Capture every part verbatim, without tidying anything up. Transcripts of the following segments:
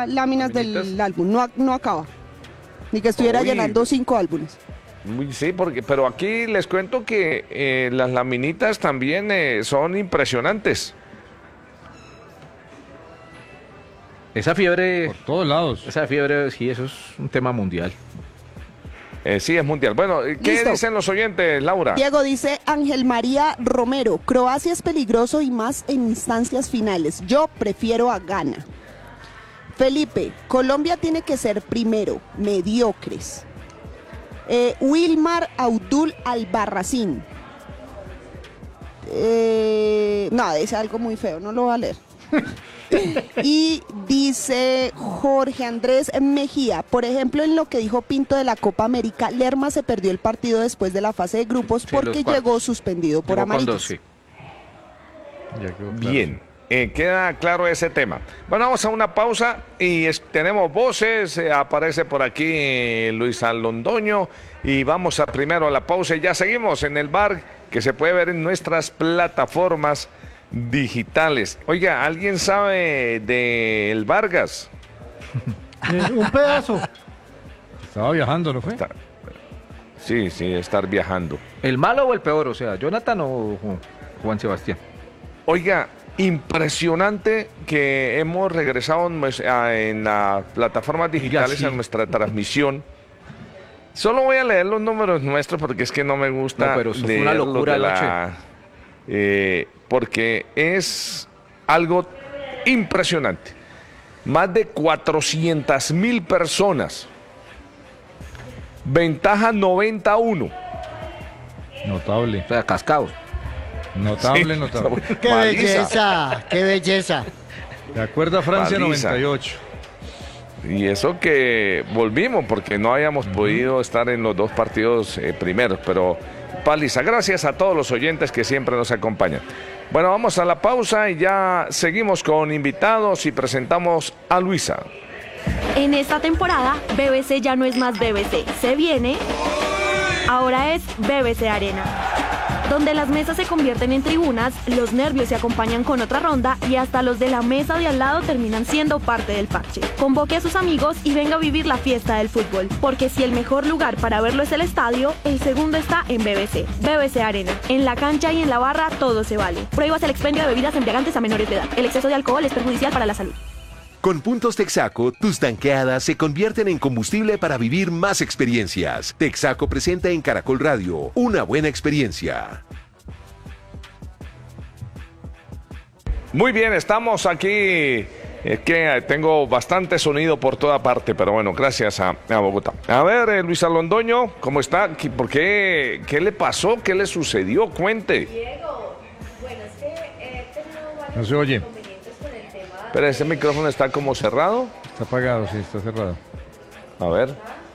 ya láminas ¿Laminitas? del álbum, no, no acaba. Ni que estuviera Uy. llenando cinco álbumes. Uy, sí, porque, pero aquí les cuento que eh, las laminitas también eh, son impresionantes. Esa fiebre, Por todos lados. esa fiebre, sí, eso es un tema mundial. Eh, sí, es mundial. Bueno, ¿qué Listo. dicen los oyentes, Laura? Diego dice Ángel María Romero, Croacia es peligroso y más en instancias finales. Yo prefiero a Ghana. Felipe, Colombia tiene que ser primero, mediocres. Eh, Wilmar Abdul Albarracín. Eh, no, dice algo muy feo, no lo voy a leer. Y dice Jorge Andrés Mejía, por ejemplo, en lo que dijo Pinto de la Copa América, Lerma se perdió el partido después de la fase de grupos Sí, porque los cuartos. llegó suspendido por Llegó con amarillos. dos, sí. Ya quedó claro. Bien, eh, queda claro ese tema. Bueno, vamos a una pausa y es- tenemos voces. eh, aparece por aquí eh, Luisa Londoño y vamos a primero a la pausa y ya seguimos en el bar que se puede ver en nuestras plataformas digitales. Oiga, ¿alguien sabe del Vargas? Eh, un pedazo. Estaba viajando, ¿no fue? Está- Sí, sí, estar viajando. ¿El malo o el peor? O sea, ¿Jonathan o Ju- Juan Sebastián? Oiga, impresionante que hemos regresado en, nues- a- en las plataformas digitales sí. a nuestra transmisión. Solo voy a leer los números nuestros porque es que no me gusta. No, pero eso fue una leer los locura de anoche. la- eh, porque es algo impresionante. Más de cuatrocientas mil personas. Ventaja noventa a uno. Notable. O sea, cascados. Notable, Sí. notable. ¡Qué Paliza. belleza! ¡Qué belleza! De acuerdo a Francia, Paliza. noventa y ocho. Y eso que volvimos porque no habíamos podido estar en los dos partidos eh, primeros, pero paliza. Gracias a todos los oyentes que siempre nos acompañan. Bueno, vamos a la pausa y ya seguimos con invitados y presentamos a Luisa. En esta temporada, B B C ya no es más B B C. Se viene, ahora es B B C Arena, donde las mesas se convierten en tribunas, los nervios se acompañan con otra ronda y hasta los de la mesa de al lado terminan siendo parte del parche. Convoque a sus amigos y venga a vivir la fiesta del fútbol, porque si el mejor lugar para verlo es el estadio, el segundo está en B B C. B B C Arena. En la cancha y en la barra todo se vale. Prohíbas el expendio de bebidas embriagantes a menores de edad. El exceso de alcohol es perjudicial para la salud. Con Puntos Texaco, tus tanqueadas se convierten en combustible para vivir más experiencias. Texaco presenta en Caracol Radio una buena experiencia. Muy bien, estamos aquí. Es que tengo bastante sonido por toda parte, pero bueno, gracias a, a Bogotá. A ver, eh, Luisa Londoño, ¿cómo está? ¿Qué- ¿Por qué? ¿Qué le pasó? ¿Qué le sucedió? Cuente. Diego, bueno, es que he tenido varios No se oye. inconvenientes con el tema. Pero ese micrófono está como cerrado. Está apagado, sí, está cerrado. A ver.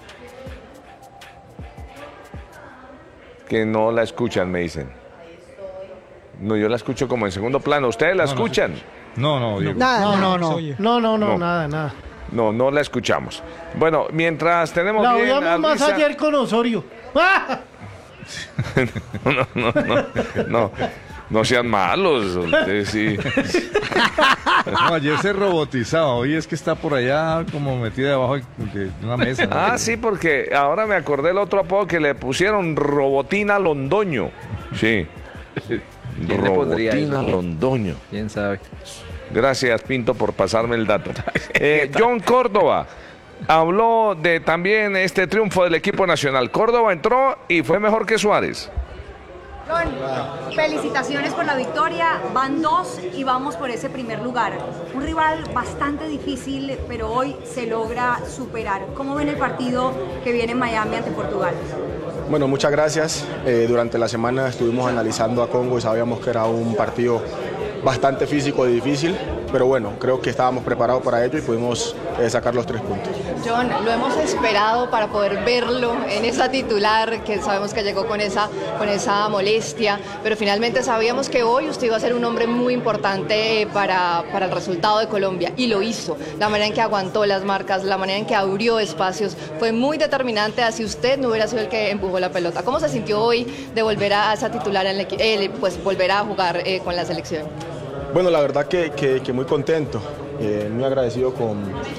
Que no la escuchan, me dicen. No, yo la escucho como en segundo plano. ¿Ustedes la No, no se escuchan? No, no, Diego. Nada, No, nada. no, no. No, no, no, No. nada, nada. No, no la escuchamos. Bueno, mientras tenemos La bien a oíamos más Luisa- ayer con Osorio. ¡Ah! no, no, no, no, no sean malos. Ustedes sí. No, ayer se robotizaba. Hoy es que está por allá como metida debajo de de una mesa. ¿no? Ah, sí, porque ahora me acordé el otro apodo que le pusieron Robotina Londoño. Sí. ¿Quién le pondría Robotina eso? Londoño. ¿Quién sabe? Gracias, Pinto, por pasarme el dato. Eh, John Córdoba habló de también este triunfo del equipo nacional. Córdoba entró y fue mejor que Suárez. John, felicitaciones por la victoria, van dos y vamos por ese primer lugar. Un rival bastante difícil, pero hoy se logra superar. ¿Cómo ven el partido que viene en Miami ante Portugal? Bueno, muchas gracias. Eh, durante la semana estuvimos analizando a Congo y sabíamos que era un partido bastante físico y difícil, pero bueno, creo que estábamos preparados para ello y pudimos eh, sacar los tres puntos. John, lo hemos esperado para poder verlo en esa titular, que sabemos que llegó con esa, con esa molestia, pero finalmente sabíamos que hoy usted iba a ser un hombre muy importante para, para el resultado de Colombia, y lo hizo. La manera en que aguantó las marcas, la manera en que abrió espacios, fue muy determinante, así usted no hubiera sido el que empujó la pelota. ¿Cómo se sintió hoy de volver a esa titular, en el, eh, pues volver a jugar eh, con la selección? Bueno, la verdad que, que, que muy contento, eh, muy agradecido con,